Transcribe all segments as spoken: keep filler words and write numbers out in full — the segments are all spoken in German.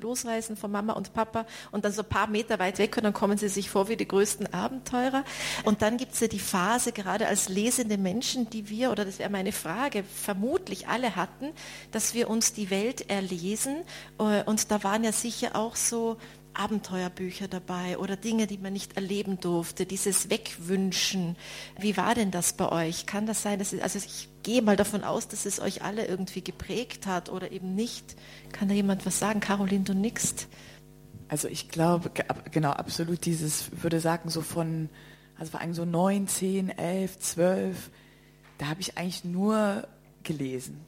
losreißen von Mama und Papa und dann so ein paar Meter weit weg und dann kommen sie sich vor wie die größten Abenteurer. Und dann gibt es ja die Phase, gerade als lesende Menschen, die wir, oder das wäre meine Frage, vermutlich alle hatten, dass wir uns die Welt erlesen und da waren ja sicher auch so Abenteuerbücher dabei oder Dinge, die man nicht erleben durfte, dieses Wegwünschen. Wie war denn das bei euch? Kann das sein, dass es, also ich gehe mal davon aus, dass es euch alle irgendwie geprägt hat oder eben nicht. Kann da jemand was sagen? Caroline, du nickst. Also ich glaube, genau, absolut dieses, würde sagen, so von, also vor allem so neun, zehn, elf, zwölf, da habe ich eigentlich nur gelesen.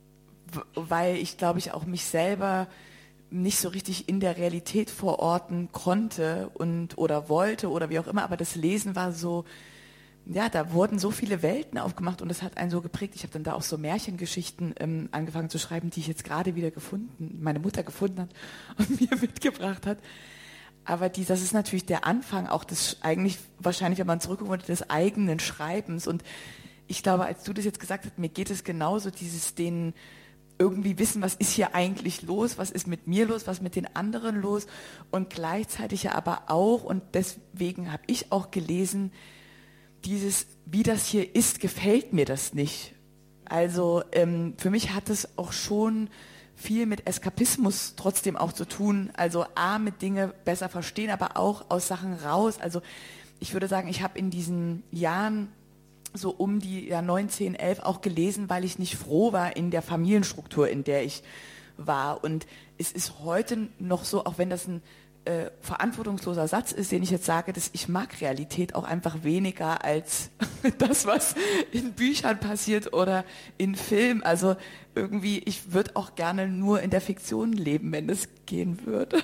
Weil ich, glaube ich, auch mich selber nicht so richtig in der Realität verorten konnte und oder wollte oder wie auch immer, aber das Lesen war so, ja, da wurden so viele Welten aufgemacht und das hat einen so geprägt. Ich habe dann da auch so Märchengeschichten ähm, angefangen zu schreiben, die ich jetzt gerade wieder gefunden, meine Mutter gefunden hat und mir mitgebracht hat. Aber die, das ist natürlich der Anfang auch des, eigentlich wahrscheinlich, wenn man zurückguckt, des eigenen Schreibens. Und ich glaube, als du das jetzt gesagt hast, mir geht es genauso, dieses den irgendwie wissen, was ist hier eigentlich los, was ist mit mir los, was mit den anderen los und gleichzeitig ja aber auch, und deswegen habe ich auch gelesen, dieses, wie das hier ist, gefällt mir das nicht. Also ähm, für mich hat es auch schon viel mit Eskapismus trotzdem auch zu tun, also A, mit Dinge besser verstehen, aber auch aus Sachen raus. Also ich würde sagen, ich habe in diesen Jahren so um die ja, neun, zehn, elf auch gelesen, weil ich nicht froh war in der Familienstruktur, in der ich war. Und es ist heute noch so, auch wenn das ein äh, verantwortungsloser Satz ist, den ich jetzt sage, dass ich mag Realität auch einfach weniger als das, was in Büchern passiert oder in Filmen. Also irgendwie, ich würde auch gerne nur in der Fiktion leben, wenn es gehen würde.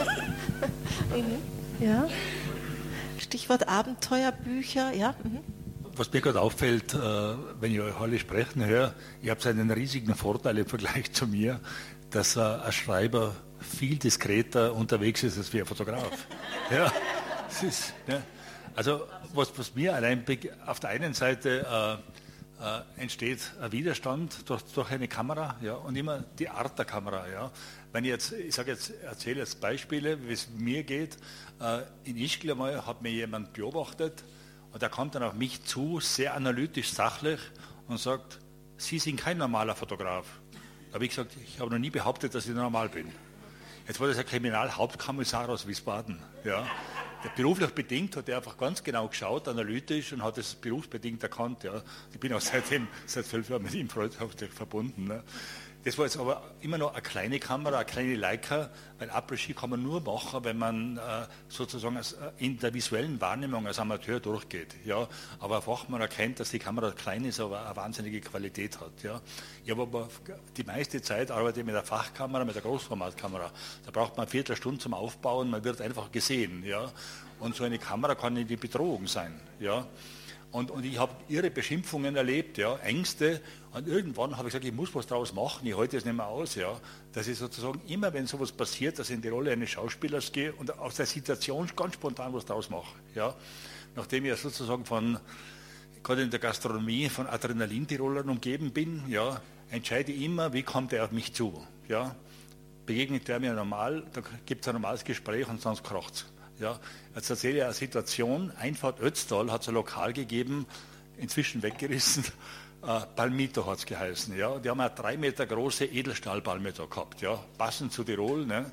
Ja. Stichwort Abenteuerbücher, ja. Mhm. Was mir gerade auffällt, äh, wenn ich euch alle sprechen höre, ihr habt einen riesigen Vorteil im Vergleich zu mir, dass äh, ein Schreiber viel diskreter unterwegs ist als wie ein Fotograf. Ja, das ist, ja. Also was, was mir allein auf der einen Seite äh, äh, entsteht ein Widerstand durch, durch eine Kamera, ja, und immer die Art der Kamera. Ja. Wenn ich jetzt, ich sage jetzt, erzähle jetzt Beispiele, wie es mir geht. Äh, in Ischgl einmal hat mir jemand beobachtet. Und er kommt dann auf mich zu, sehr analytisch, sachlich und sagt, Sie sind kein normaler Fotograf. Da habe ich gesagt, ich habe noch nie behauptet, dass ich normal bin. Jetzt war das ein Kriminalhauptkommissar aus Wiesbaden. Ja. Der beruflich bedingt hat er einfach ganz genau geschaut, analytisch, und hat es berufsbedingt erkannt. Ja. Ich bin auch seitdem, seit zwölf Jahren mit ihm freundschaftlich verbunden. Ne. Das war jetzt aber immer noch eine kleine Kamera, eine kleine Leica, weil Après-Ski kann man nur machen, wenn man äh, sozusagen als, äh, in der visuellen Wahrnehmung als Amateur durchgeht. Ja. Aber ein Fachmann erkennt, dass die Kamera klein ist, aber eine wahnsinnige Qualität hat. Ja. Ich habe aber die meiste Zeit arbeite ich mit der Fachkamera, mit der Großformatkamera. Da braucht man eine Viertelstunde zum Aufbauen, man wird einfach gesehen. Ja. Und so eine Kamera kann nicht die Bedrohung sein. Ja. Und, und ich habe ihre Beschimpfungen erlebt, ja, Ängste. Und irgendwann habe ich gesagt, ich muss was daraus machen, ich halte es nicht mehr aus. Ja, dass ich sozusagen immer, wenn sowas passiert, dass ich in die Rolle eines Schauspielers gehe und aus der Situation ganz spontan was daraus mache. Ja. Nachdem ich sozusagen von, gerade in der Gastronomie, von Adrenalin-Tirolern umgeben bin, ja, entscheide ich immer, wie kommt er auf mich zu. Ja. Begegnet er mir normal, da gibt es ein normales Gespräch und sonst kracht es. Ja, jetzt erzähle ich eine Situation, Einfahrt Ötztal hat es ein Lokal gegeben, inzwischen weggerissen, äh, Palmito hat es geheißen. Ja. Die haben eine drei Meter große Edelstahl-Palmito gehabt, ja, passend zu Tirol. Ne.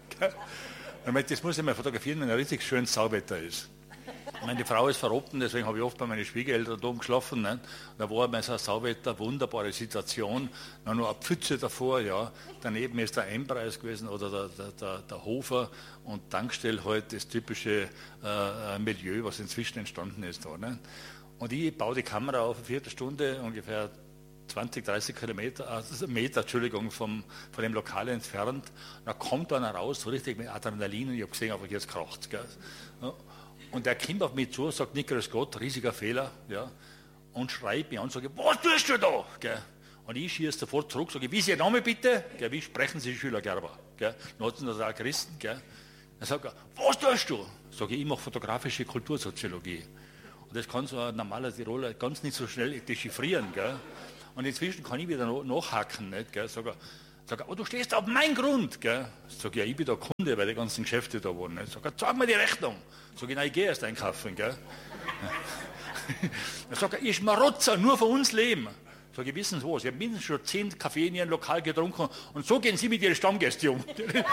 Das muss ich mal fotografieren, wenn ein richtig schönes Sauwetter ist. Meine Frau ist verrotten, deswegen habe ich oft bei meinen Schwiegereltern da oben geschlafen. Ne? Da war mal so ein Sauwetter, wunderbare Situation. Dann noch eine Pfütze davor, ja. Daneben ist der Einpreis gewesen oder der, der, der, der Hofer und Tankstelle halt das typische äh, Milieu, was inzwischen entstanden ist da. Ne? Und ich baue die Kamera auf eine Viertelstunde, ungefähr zwanzig, dreißig Kilometer, also Meter, Entschuldigung, vom, von dem Lokal entfernt. Da kommt einer raus, so richtig mit Adrenalin, und ich habe gesehen, aber jetzt kracht es. Und der kommt auf mich zu, sagt nicht grüß Gott, riesiger Fehler, ja, und schreit mich an und sagt, was tust du da? Gell? Und ich schieße sofort zurück, sage, wie ist Ihr Name bitte? Gell, wie sprechen Sie Schüler Gerber? Gell? Dann hat das auch Christen. Gell? Dann sagt er, was tust du? Sage ich, ich mache fotografische Kultursoziologie. Und das kann so ein normaler Tiroler ganz nicht so schnell dechiffrieren. Gell? Und inzwischen kann ich wieder nachhaken. Nicht, gell? Sag er, Sag er, oh, du stehst auf meinen Grund. Gell? Sag ich, ja, ich bin der Kunde, weil die ganzen Geschäfte da wohnen. Nicht? Sag er, zeig mir die Rechnung. Sag ich, nein, ich gehe erst einkaufen. Gell? Dann sagt er, ich Schmarotzer, nur für uns leben. Sag ich, wissen Sie was, ich habe mindestens schon zehn Kaffee in Ihrem Lokal getrunken und so gehen Sie mit Ihren Stammgästen um.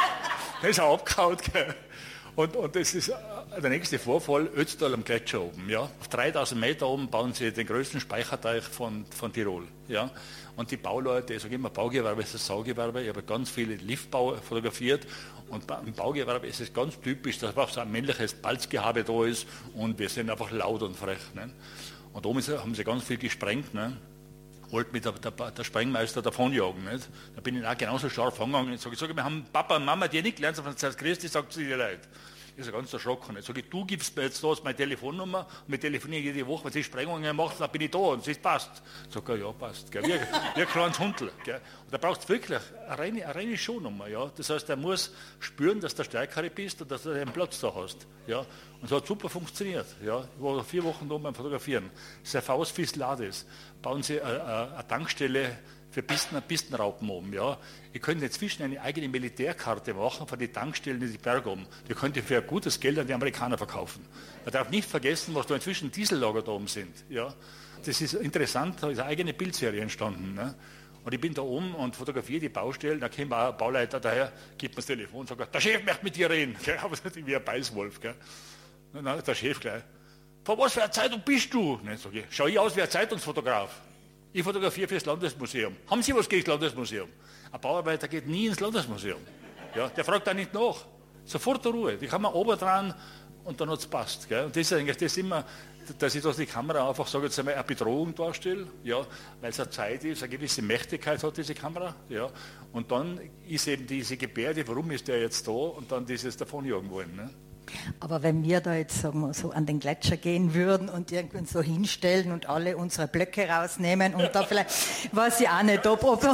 Das ist auch abgehauen. Gell? Und, und das ist der nächste Vorfall, Ötztal am Gletscher oben. Ja. Auf dreitausend Meter oben bauen sie den größten Speicherteich von, von Tirol. Ja. Und die Bauleute, ich sage immer, Baugewerbe ist das Saugewerbe. Ich habe ganz viele Liftbau fotografiert. Und im Baugewerbe ist es ganz typisch, dass einfach so ein männliches Balzgehabe da ist und wir sind einfach laut und frech. Ne. Und oben ist, haben sie ganz viel gesprengt. Ne. Wollte mit der, der, der Sprengmeister davonjagen. Nicht? Da bin ich auch genauso scharf angegangen. Ich sage, sag, wir haben Papa und Mama dir nicht gelernt, sondern das heißt, Christi sagt sie dir leid. Ich sage, ganz erschrocken. Ich sage, du gibst mir jetzt da meine Telefonnummer und wir telefonieren jede Woche, wenn sie Sprengungen macht, dann bin ich da und es passt. Sag ich, ja, passt. Gell. Wie, wie ein kleines Hundel. Gell. Und da brauchst du wirklich eine reine, eine reine Shownummer. Ja. Das heißt, er muss spüren, dass du der Stärkere bist und dass du einen Platz da hast. Ja. Und es hat super funktioniert. Ja. Ich war vier Wochen da beim Fotografieren. Servaus Fislades. Bauen sie eine, eine Tankstelle für Pisten, Pistenraupen oben. Ja. Ihr könnt inzwischen eine eigene Militärkarte machen von den Tankstellen in die Berge oben. Die könnt ihr für ein gutes Geld an die Amerikaner verkaufen. Man darf nicht vergessen, was da inzwischen Diesellager da oben sind. Ja. Das ist interessant, da ist eine eigene Bildserie entstanden. Ne. Und ich bin da oben und fotografiere die Baustellen. Da kommt auch ein Bauleiter daher, gibt mir das Telefon und sagt, der Chef möchte mit dir reden. Aber das ist wie ein Beißwolf. Gell. Und dann der Chef gleich, von was für einer Zeitung bist du? Dann sage ich, schau ich aus wie ein Zeitungsfotograf. Ich fotografiere für das Landesmuseum. Haben Sie was gegen das Landesmuseum? Ein Bauarbeiter geht nie ins Landesmuseum. Ja, der fragt da nicht nach. Sofort der Ruhe. Die kann man oben dran und dann hat es passt. Gell? Und das ist eigentlich das immer, dass ich das die Kamera einfach, sage jetzt einmal, eine Bedrohung darstelle, ja, weil es eine Zeit ist, eine gewisse Mächtigkeit hat diese Kamera. Ja, und dann ist eben diese Gebärde, warum ist der jetzt da? Und dann dieses Davonjagen wollen. Ne? Aber wenn wir da jetzt sagen wir, so an den Gletscher gehen würden und irgendwann so hinstellen und alle unsere Blöcke rausnehmen und da vielleicht, weiß ich auch nicht, ob, ob,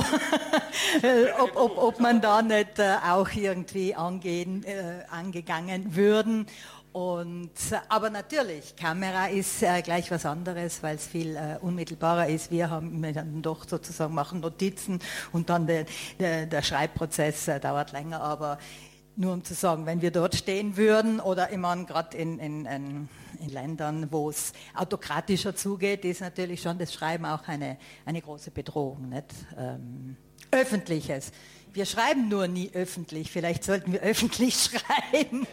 ob, ob, ob man da nicht äh, auch irgendwie angehen, äh, angegangen würden. Und, aber natürlich, Kamera ist äh, gleich was anderes, weil es viel äh, unmittelbarer ist. Wir haben wir dann doch sozusagen machen Notizen und dann der, der, der Schreibprozess äh, dauert länger, aber nur um zu sagen, wenn wir dort stehen würden oder immer gerade in, in, in, in Ländern, wo es autokratischer zugeht, ist natürlich schon das Schreiben auch eine, eine große Bedrohung. Nicht? Ähm, Öffentliches. Wir schreiben nur nie öffentlich. Vielleicht sollten wir öffentlich schreiben.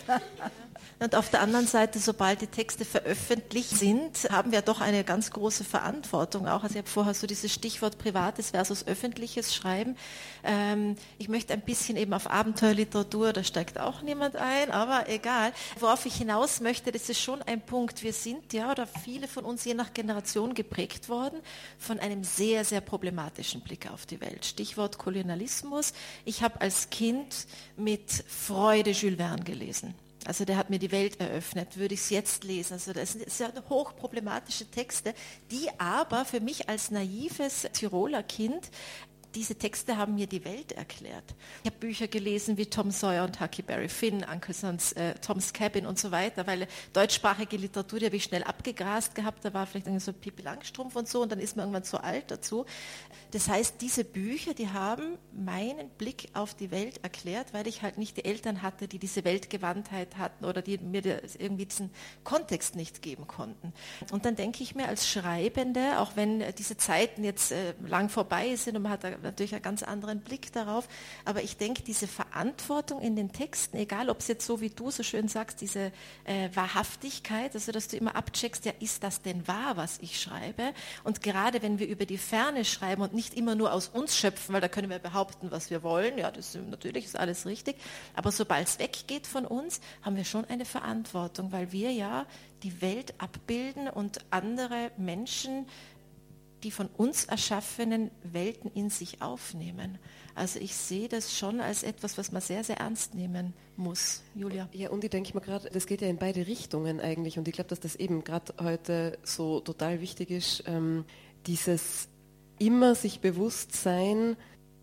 Und auf der anderen Seite, sobald die Texte veröffentlicht sind, haben wir doch eine ganz große Verantwortung auch. Also ich habe vorher so dieses Stichwort Privates versus Öffentliches Schreiben. Ähm, ich möchte ein bisschen eben auf Abenteuerliteratur, da steigt auch niemand ein, aber egal. Worauf ich hinaus möchte, das ist schon ein Punkt. Wir sind ja, oder viele von uns je nach Generation geprägt worden von einem sehr, sehr problematischen Blick auf die Welt. Stichwort Kolonialismus. Ich habe als Kind mit Freude Jules Verne gelesen. Also der hat mir die Welt eröffnet, würde ich es jetzt lesen. Also das sind ja hochproblematische Texte, die aber für mich als naives Tiroler Kind, diese Texte haben mir die Welt erklärt. Ich habe Bücher gelesen wie Tom Sawyer und Huckleberry Finn, Uncle Sam's, äh, Tom's Cabin und so weiter, weil deutschsprachige Literatur, die habe ich schnell abgegrast gehabt, da war vielleicht irgendwie so Pippi Langstrumpf und so und dann ist man irgendwann zu alt dazu. Das heißt, diese Bücher, die haben meinen Blick auf die Welt erklärt, weil ich halt nicht die Eltern hatte, die diese Weltgewandtheit hatten oder die mir irgendwie diesen Kontext nicht geben konnten. Und dann denke ich mir als Schreibende, auch wenn diese Zeiten jetzt äh, lang vorbei sind und man hat da natürlich einen ganz anderen Blick darauf, aber ich denke, diese Verantwortung in den Texten, egal ob es jetzt so, wie du so schön sagst, diese äh, Wahrhaftigkeit, also dass du immer abcheckst, ja, ist das denn wahr, was ich schreibe? Und gerade wenn wir über die Ferne schreiben und nicht immer nur aus uns schöpfen, weil da können wir behaupten, was wir wollen, ja, das ist, natürlich ist alles richtig, aber sobald es weggeht von uns, haben wir schon eine Verantwortung, weil wir ja die Welt abbilden und andere Menschen die von uns erschaffenen Welten in sich aufnehmen. Also ich sehe das schon als etwas, was man sehr, sehr ernst nehmen muss. Julia? Ja, und ich denke mir gerade, das geht ja in beide Richtungen eigentlich und ich glaube, dass das eben gerade heute so total wichtig ist, ähm, dieses immer sich bewusst sein,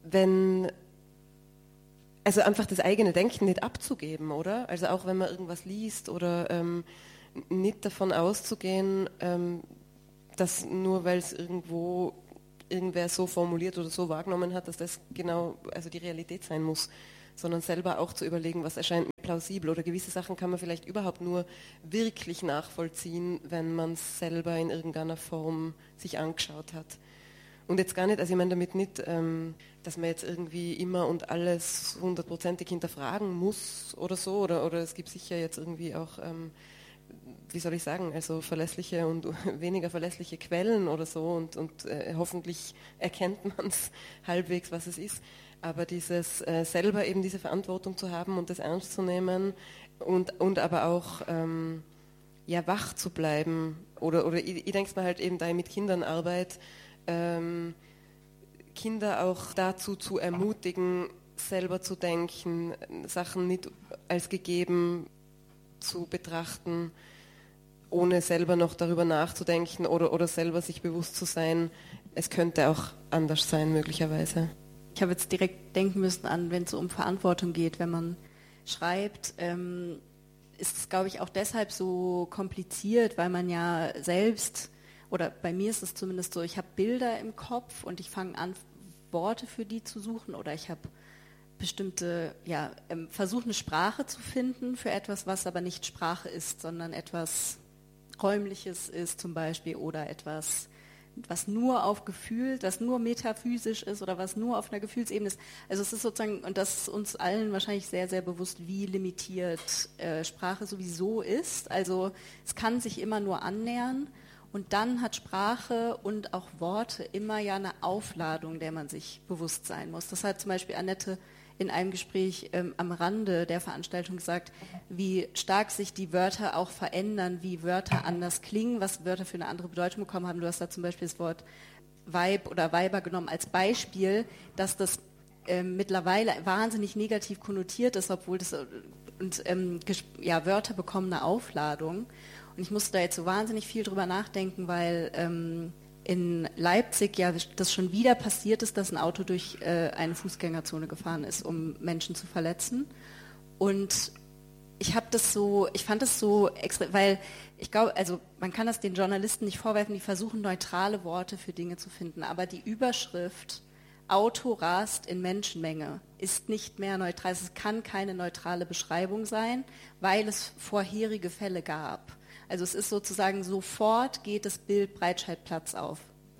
wenn, also einfach das eigene Denken nicht abzugeben, oder? Also auch wenn man irgendwas liest oder ähm, nicht davon auszugehen, ähm, dass nur weil es irgendwo irgendwer so formuliert oder so wahrgenommen hat, dass das genau also die Realität sein muss, sondern selber auch zu überlegen, was erscheint mir plausibel, oder gewisse Sachen kann man vielleicht überhaupt nur wirklich nachvollziehen, wenn man es selber in irgendeiner Form sich angeschaut hat. Und jetzt gar nicht, also ich meine damit nicht, ähm, dass man jetzt irgendwie immer und alles hundertprozentig hinterfragen muss oder so, oder, oder es gibt sicher jetzt irgendwie auch, ähm, wie soll ich sagen, also verlässliche und weniger verlässliche Quellen oder so, und, und äh, hoffentlich erkennt man es halbwegs, was es ist. Aber dieses äh, selber eben diese Verantwortung zu haben und das ernst zu nehmen und, und aber auch ähm, ja, wach zu bleiben, oder, oder ich, ich denke es mir halt eben, da ich mit Kindern arbeite, ähm, Kinder auch dazu zu ermutigen, selber zu denken, Sachen nicht als gegeben zu betrachten, ohne selber noch darüber nachzudenken oder, oder selber sich bewusst zu sein, es könnte auch anders sein möglicherweise. Ich habe jetzt direkt denken müssen an, wenn es so um Verantwortung geht, wenn man schreibt, ähm, ist es, glaube ich, auch deshalb so kompliziert, weil man ja selbst, oder bei mir ist es zumindest so, ich habe Bilder im Kopf und ich fange an, Worte für die zu suchen, oder ich habe bestimmte, ja, ähm, versuche eine Sprache zu finden für etwas, was aber nicht Sprache ist, sondern etwas Räumliches ist zum Beispiel, oder etwas, was nur auf Gefühl, das nur metaphysisch ist oder was nur auf einer Gefühlsebene ist. Also es ist sozusagen, und das ist uns allen wahrscheinlich sehr, sehr bewusst, wie limitiert äh, Sprache sowieso ist. Also es kann sich immer nur annähern, und dann hat Sprache und auch Worte immer ja eine Aufladung, der man sich bewusst sein muss. Das hat zum Beispiel Annette in einem Gespräch ähm, am Rande der Veranstaltung gesagt, wie stark sich die Wörter auch verändern, wie Wörter anders klingen, was Wörter für eine andere Bedeutung bekommen haben. Du hast da zum Beispiel das Wort Weib oder Weiber genommen als Beispiel, dass das ähm, mittlerweile wahnsinnig negativ konnotiert ist, obwohl das und ähm, ja, Wörter bekommen eine Aufladung. Und ich musste da jetzt so wahnsinnig viel drüber nachdenken, weil ähm, in Leipzig ja das schon wieder passiert ist, dass ein Auto durch äh, eine Fußgängerzone gefahren ist, um Menschen zu verletzen. Und ich habe das so, ich fand das so extra, weil ich glaube, also man kann das den Journalisten nicht vorwerfen, die versuchen neutrale Worte für Dinge zu finden, aber die Überschrift Auto rast in Menschenmenge ist nicht mehr neutral. Es kann keine neutrale Beschreibung sein, weil es vorherige Fälle gab. Also es ist sozusagen sofort geht das Bild Breitscheidplatz auf.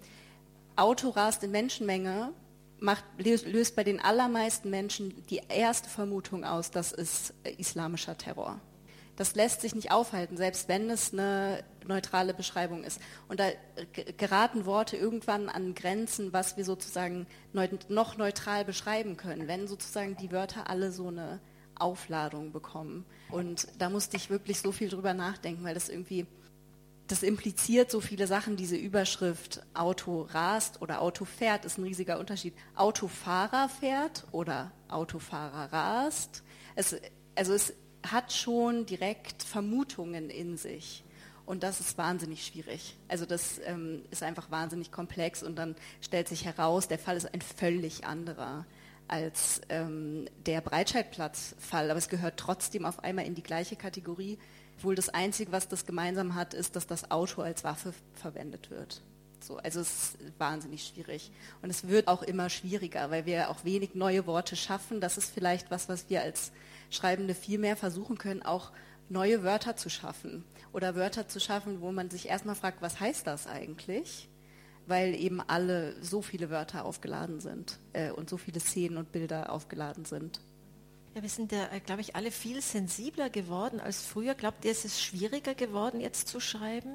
Auto rast in Menschenmenge macht, löst bei den allermeisten Menschen die erste Vermutung aus, das ist islamischer Terror. Das lässt sich nicht aufhalten, selbst wenn es eine neutrale Beschreibung ist. Und da geraten Worte irgendwann an Grenzen, was wir sozusagen noch neutral beschreiben können, wenn sozusagen die Wörter alle so eine Aufladung bekommen. Und da musste ich wirklich so viel drüber nachdenken, weil das irgendwie, das impliziert so viele Sachen, diese Überschrift Auto rast oder Auto fährt, ist ein riesiger Unterschied. Autofahrer fährt oder Autofahrer rast. Es, also es hat schon direkt Vermutungen in sich. Und das ist wahnsinnig schwierig. Also das ähm, ist einfach wahnsinnig komplex, und dann stellt sich heraus, der Fall ist ein völlig anderer als ähm, der Breitscheidplatz-Fall, aber es gehört trotzdem auf einmal in die gleiche Kategorie, obwohl das Einzige, was das gemeinsam hat, ist, dass das Auto als Waffe verwendet wird. So, also es ist wahnsinnig schwierig. Und es wird auch immer schwieriger, weil wir auch wenig neue Worte schaffen. Das ist vielleicht was, was wir als Schreibende viel mehr versuchen können, auch neue Wörter zu schaffen. Oder Wörter zu schaffen, wo man sich erstmal fragt, was heißt das eigentlich? Weil eben alle so viele Wörter aufgeladen sind äh, und so viele Szenen und Bilder aufgeladen sind. Ja, wir sind ja, glaube ich, alle viel sensibler geworden als früher. Glaubt ihr, es ist schwieriger geworden, jetzt zu schreiben?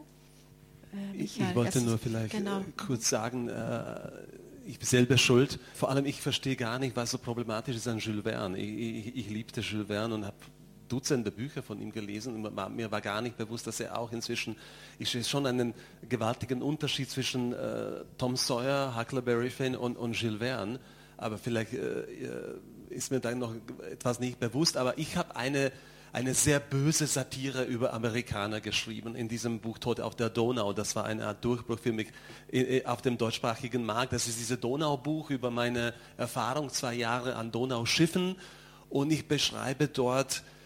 Äh, ich, ich wollte nur vielleicht genau. kurz sagen, äh, ich bin selber schuld. Vor allem, ich verstehe gar nicht, was so problematisch ist an Jules Verne. Ich, ich, ich liebte Jules Verne und habe Dutzende Bücher von ihm gelesen, und mir war gar nicht bewusst, dass er auch inzwischen, ich sehe schon einen gewaltigen Unterschied zwischen äh, Tom Sawyer, Huckleberry Finn und, und Jules Verne, aber vielleicht äh, ist mir da noch etwas nicht bewusst, aber ich habe eine, eine sehr böse Satire über Amerikaner geschrieben in diesem Buch Tod auf der Donau. Das war eine Art Durchbruch für mich auf dem deutschsprachigen Markt. Das ist dieses Donaubuch über meine Erfahrung, zwei Jahre an Donauschiffen, und ich beschreibe dort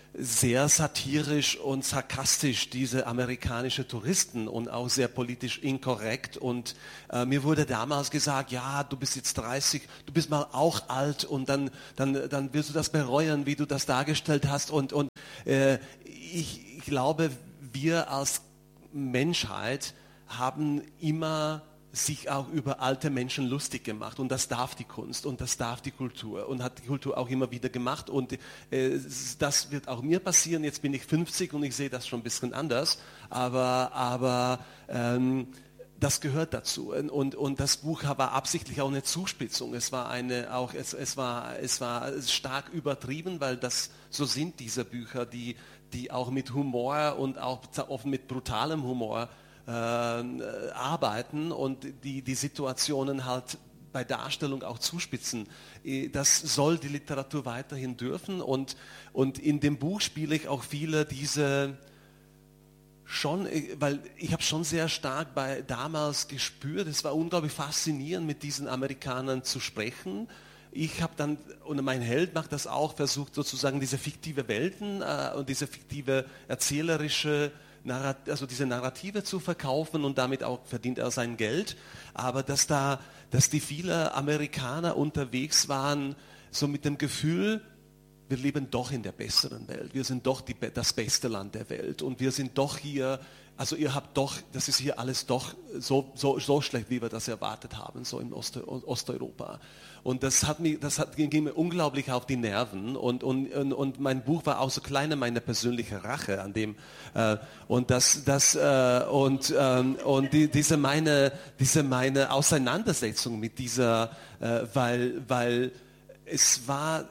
sehr satirisch und sarkastisch, diese amerikanischen Touristen, und auch sehr politisch inkorrekt. Und äh, mir wurde damals gesagt, ja, du bist jetzt dreißig, du bist mal auch alt und dann, dann, dann wirst du das bereuen, wie du das dargestellt hast. Und, und äh, ich, ich glaube, wir als Menschheit haben immer sich auch über alte Menschen lustig gemacht, und das darf die Kunst und das darf die Kultur und hat die Kultur auch immer wieder gemacht, und äh, das wird auch mir passieren. Jetzt bin ich fünfzig und ich sehe das schon ein bisschen anders, aber, aber ähm, das gehört dazu, und, und das Buch war absichtlich auch eine Zuspitzung. Es war eine auch es, es war es war stark übertrieben, weil das so sind diese Bücher, die die auch mit Humor und auch oft mit brutalem Humor äh, arbeiten und die die Situationen halt bei Darstellung auch zuspitzen. Das soll die Literatur weiterhin dürfen, und und in dem Buch spiele ich auch viele diese schon, weil ich habe schon sehr stark bei damals gespürt, es war unglaublich faszinierend, mit diesen Amerikanern zu sprechen. Ich habe dann, und mein Held macht das auch, versucht sozusagen diese fiktive Welten äh, und diese fiktive erzählerische, Narrat- also diese Narrative zu verkaufen, und damit auch verdient er sein Geld. Aber dass da, dass die viele Amerikaner unterwegs waren, so mit dem Gefühl, wir leben doch in der besseren Welt, wir sind doch die, das beste Land der Welt, und wir sind doch hier, also ihr habt doch, das ist hier alles doch so, so, so schlecht, wie wir das erwartet haben, so in Ost, Osteuropa. Und das hat mir, das hat, ging mir unglaublich auf die Nerven, und, und, und, und mein Buch war auch so kleine meine persönliche Rache an dem, äh, und das, das, äh, und, ähm, und die, diese meine, diese meine Auseinandersetzung mit dieser, äh, weil, weil es war,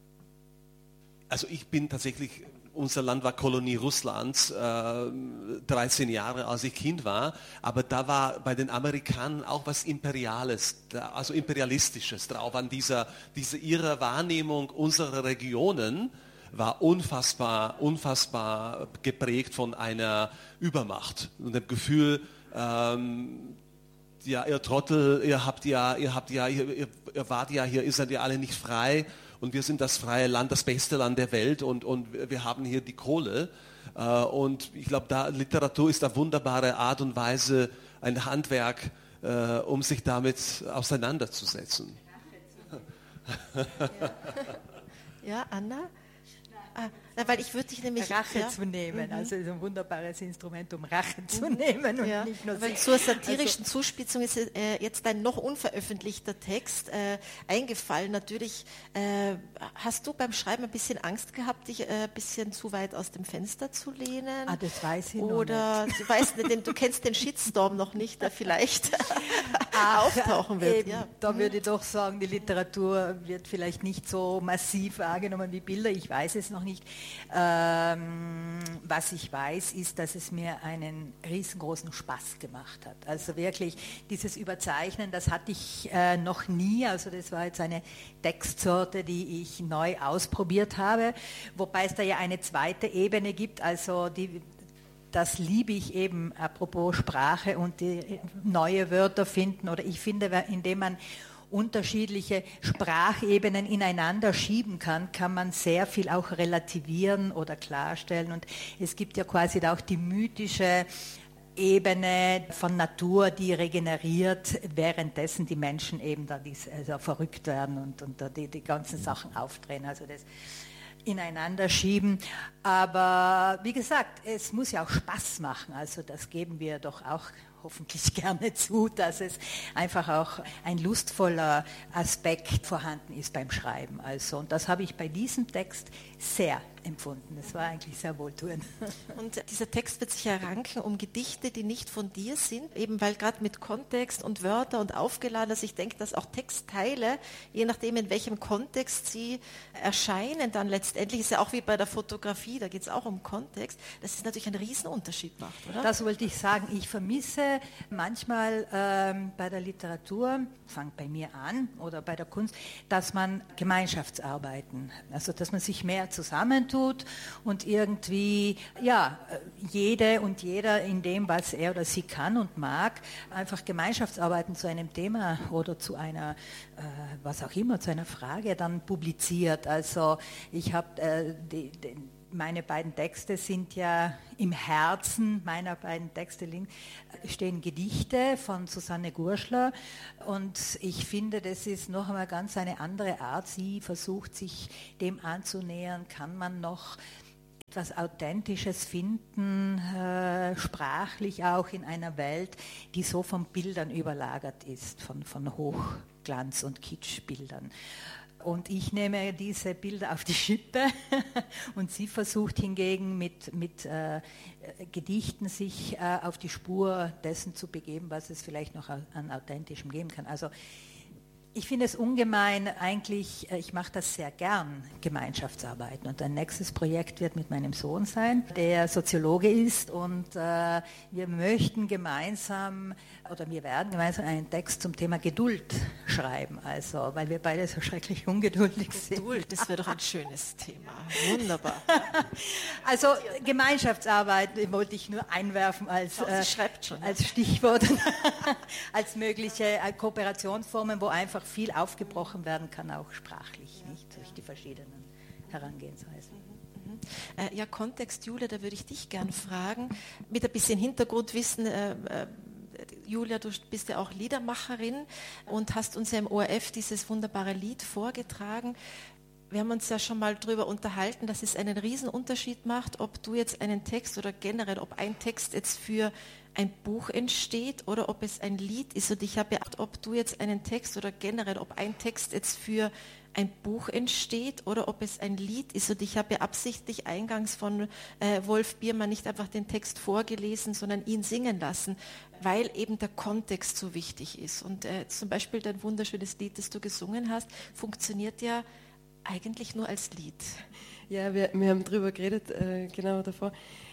also ich bin tatsächlich, unser Land war Kolonie Russlands, äh, dreizehn Jahre, als ich Kind war, aber da war bei den Amerikanern auch was Imperiales, also Imperialistisches drauf, an dieser, diese ihre Wahrnehmung unserer Regionen war unfassbar, unfassbar geprägt von einer Übermacht und dem Gefühl, ähm, ja, ihr Trottel, ihr habt ja, ihr habt ja, ihr, ihr, ihr wart ja hier, ihr seid ja alle nicht frei. Und wir sind das freie Land, das beste Land der Welt, und, und wir haben hier die Kohle. Und ich glaube, da Literatur ist eine wunderbare Art und Weise, ein Handwerk, um sich damit auseinanderzusetzen. Ja, ja, Anna? Ah, na, weil ich würde dich nämlich Rache ja, zu nehmen, mhm. also ist ein wunderbares Instrument, um Rache zu nehmen und ja, nicht nur weil zur satirischen also, Zuspitzung ist äh, jetzt ein noch unveröffentlichter Text äh, eingefallen. Natürlich äh, hast du beim Schreiben ein bisschen Angst gehabt, dich ein äh, bisschen zu weit aus dem Fenster zu lehnen. Ah, das weiß ich Oder noch nicht. du weißt nicht, du kennst den Shitstorm noch nicht, der vielleicht Ach, auftauchen wird. Eben, ja. Da würde ich doch sagen, die Literatur wird vielleicht nicht so massiv wahrgenommen wie Bilder. Ich weiß es noch nicht. Ähm, was ich weiß, ist, dass es mir einen riesengroßen Spaß gemacht hat. Also wirklich dieses Überzeichnen, das hatte ich äh, noch nie. Also das war jetzt eine Textsorte, die ich neu ausprobiert habe. Wobei es da ja eine zweite Ebene gibt. Also die Das liebe ich eben, apropos Sprache und die neue Wörter finden. Oder ich finde, indem man unterschiedliche Sprachebenen ineinander schieben kann, kann man sehr viel auch relativieren oder klarstellen. Und es gibt ja quasi auch die mythische Ebene von Natur, die regeneriert, währenddessen die Menschen eben da dies, also verrückt werden und, und da die, die ganzen Sachen aufdrehen. Also das ineinander schieben. Aber wie gesagt, es muss ja auch Spaß machen. Also das geben wir doch auch hoffentlich gerne zu, dass es einfach auch ein lustvoller Aspekt vorhanden ist beim Schreiben. Also, und das habe ich bei diesem Text sehr empfunden. Das war eigentlich sehr wohltuend. Und dieser Text wird sich ja ranken um Gedichte, die nicht von dir sind, eben weil gerade mit Kontext und Wörter und aufgeladen, dass ich denke, dass auch Textteile, je nachdem in welchem Kontext sie erscheinen, dann letztendlich ist ja auch wie bei der Fotografie, da geht es auch um Kontext, dass es natürlich einen Riesenunterschied macht, oder? Das wollte ich sagen. Ich vermisse manchmal ähm, bei der Literatur, fängt bei mir an, oder bei der Kunst, dass man Gemeinschaftsarbeiten, also dass man sich mehr zusammentut und irgendwie, ja, jede und jeder in dem, was er oder sie kann und mag, einfach Gemeinschaftsarbeiten zu einem Thema oder zu einer, äh, was auch immer, zu einer Frage dann publiziert. Also ich habe äh, die, die meine beiden Texte sind ja im Herzen meiner beiden Texte stehen Gedichte von Susanne Gurschler und ich finde, das ist noch einmal ganz eine andere Art. Sie versucht sich dem anzunähern, kann man noch etwas Authentisches finden, äh, sprachlich auch in einer Welt, die so von Bildern überlagert ist, von, von Hochglanz- und Kitschbildern. Und ich nehme diese Bilder auf die Schippe und sie versucht hingegen mit, mit äh, Gedichten sich äh, auf die Spur dessen zu begeben, was es vielleicht noch an Authentischem geben kann. Also ich finde es ungemein, eigentlich, ich mache das sehr gern, Gemeinschaftsarbeiten. Und ein nächstes Projekt wird mit meinem Sohn sein, der Soziologe ist. Und äh, wir möchten gemeinsam, oder wir werden gemeinsam einen Text zum Thema Geduld schreiben. Also, weil wir beide so schrecklich ungeduldig sind. Geduld, das wäre doch ein schönes Thema. Wunderbar. Also Gemeinschaftsarbeit wollte ich nur einwerfen als, äh, schon, als Stichwort, als mögliche Kooperationsformen, wo einfach viel aufgebrochen werden kann, auch sprachlich, nicht durch die verschiedenen Herangehensweisen. Mhm. Äh, ja, Kontext, Julia, da würde ich dich gern fragen, mit ein bisschen Hintergrundwissen. Äh, äh, Julia, du bist ja auch Liedermacherin und hast uns ja im O R F dieses wunderbare Lied vorgetragen. Wir haben uns ja schon mal darüber unterhalten, dass es einen Riesenunterschied macht, ob du jetzt einen Text oder generell, ob ein Text jetzt für ein Buch entsteht oder ob es ein Lied ist. Und ich habe ja, ob du jetzt einen Text oder generell, ob ein Text jetzt für ein Buch entsteht oder ob es ein Lied ist. Und ich habe ja absichtlich eingangs von äh, Wolf Biermann nicht einfach den Text vorgelesen, sondern ihn singen lassen, weil eben der Kontext so wichtig ist. Und äh, zum Beispiel dein wunderschönes Lied, das du gesungen hast, funktioniert ja eigentlich nur als Lied. Ja, wir, wir haben drüber geredet, äh, genau davor.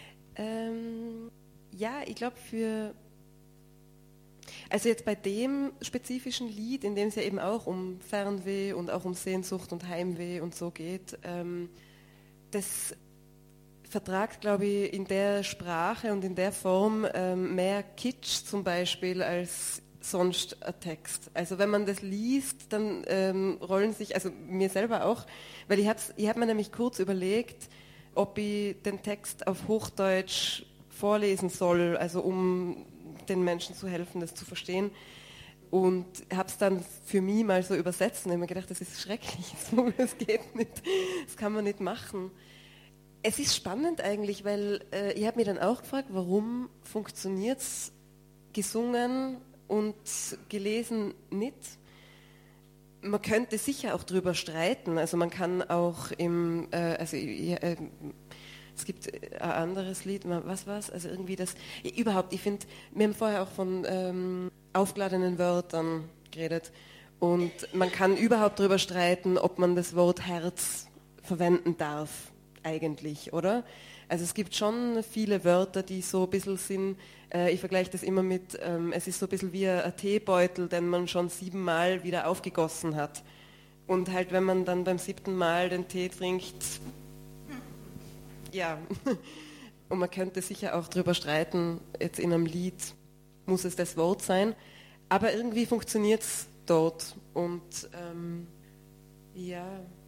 Ähm, ja, ich glaube für, also jetzt bei dem spezifischen Lied, in dem es ja eben auch um Fernweh und auch um Sehnsucht und Heimweh und so geht, ähm, das vertragt, glaube ich, in der Sprache und in der Form ähm, mehr Kitsch zum Beispiel als sonst ein Text. Also wenn man das liest, dann ähm, rollen sich, also mir selber auch, weil ich habe ich hab mir nämlich kurz überlegt, ob ich den Text auf Hochdeutsch vorlesen soll, also um den Menschen zu helfen, das zu verstehen. Und habe es dann für mich mal so übersetzt und habe mir gedacht, das ist schrecklich, das geht nicht, das kann man nicht machen. Es ist spannend eigentlich, weil äh, ich habe mir dann auch gefragt, warum funktioniert es gesungen und gelesen nicht? Man könnte sicher auch drüber streiten. Also man kann auch im, äh, also äh, es gibt ein anderes Lied, was war es? Also irgendwie das, überhaupt, ich finde, wir haben vorher auch von ähm, aufgeladenen Wörtern geredet und man kann überhaupt drüber streiten, ob man das Wort Herz verwenden darf, eigentlich, oder? Also es gibt schon viele Wörter, die so ein bisschen sind, äh, ich vergleiche das immer mit, ähm, es ist so ein bisschen wie ein Teebeutel, den man schon siebenmal wieder aufgegossen hat. Und halt, wenn man dann beim siebten Mal den Tee trinkt, ja, und man könnte sicher auch drüber streiten, jetzt in einem Lied muss es das Wort sein, aber irgendwie funktioniert es dort und ähm, ja,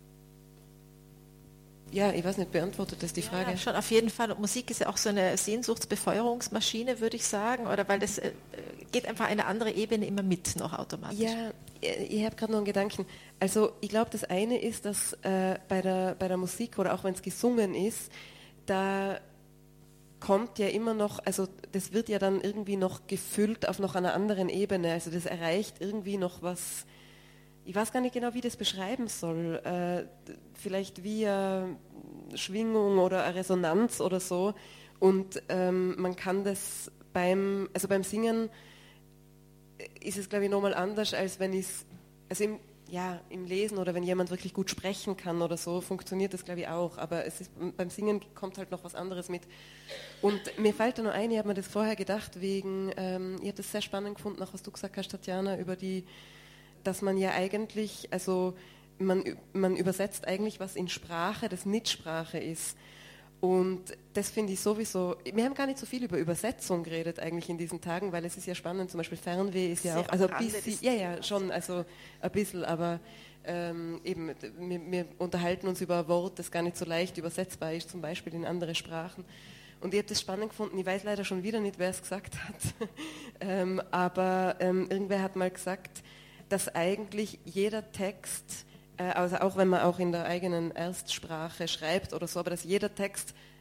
ja, ich weiß nicht, beantwortet das die Frage? Ja, schon auf jeden Fall. Und Musik ist ja auch so eine Sehnsuchtsbefeuerungsmaschine, würde ich sagen, oder weil das äh, geht einfach eine andere Ebene immer mit noch automatisch. Ja, ich habe gerade noch einen Gedanken. Also ich glaube, das eine ist, dass äh, bei, der, bei der Musik oder auch wenn es gesungen ist, da kommt ja immer noch, also das wird ja dann irgendwie noch gefüllt auf noch einer anderen Ebene, also das erreicht irgendwie noch was, ich weiß gar nicht genau, wie das beschreiben soll, äh, vielleicht wie eine Schwingung oder eine Resonanz oder so und ähm, man kann das beim, also beim Singen ist es glaube ich nochmal anders, als wenn ich es, also im, ja, im Lesen oder wenn jemand wirklich gut sprechen kann oder so, funktioniert das glaube ich auch, aber es ist, beim Singen kommt halt noch was anderes mit. Und mir fällt da noch ein, ich habe mir das vorher gedacht, wegen, ähm, ich habe das sehr spannend gefunden, auch was du gesagt hast, Tatjana, über die, dass man ja eigentlich, also man, man übersetzt eigentlich was in Sprache, das nicht Sprache ist. Und das finde ich sowieso, wir haben gar nicht so viel über Übersetzung geredet eigentlich in diesen Tagen, weil es ist ja spannend, zum Beispiel Fernweh ist ja Sehr auch, also am ein bisschen, ja, ja, schon, also ein bisschen, aber ähm, eben, wir, wir unterhalten uns über ein Wort, das gar nicht so leicht übersetzbar ist, zum Beispiel in andere Sprachen. Und ich habe das spannend gefunden, ich weiß leider schon wieder nicht, wer es gesagt hat, ähm, aber ähm, irgendwer hat mal gesagt, dass eigentlich jeder Text, äh, also auch wenn man auch in der eigenen Erstsprache schreibt oder so, aber dass jeder Text